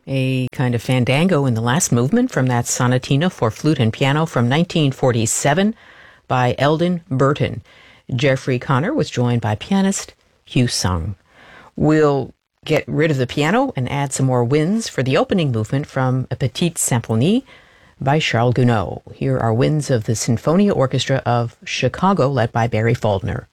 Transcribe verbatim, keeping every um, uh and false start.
A kind of fandango in the last movement from that sonatina for flute and piano from nineteen forty-seven by Eldon Burton. Jeffrey Connor was joined by pianist Hugh Sung. We'll get rid of the piano and add some more winds for the opening movement from A Petite Symphonie by Charles Gounod. Here are winds of the Sinfonia Orchestra of Chicago, led by Barry Faulkner.